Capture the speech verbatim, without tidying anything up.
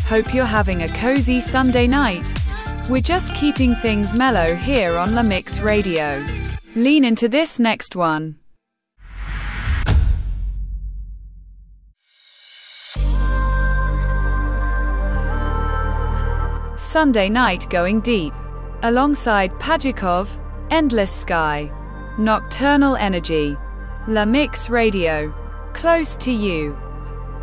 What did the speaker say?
Hope you're having a cozy Sunday night. We're just keeping things mellow here on La Mix Radio. Lean into this next one. Sunday Night Going Deep. Alongside Pajikov, Endless Sky. Nocturnal Energy. La Mix Radio. Close to you.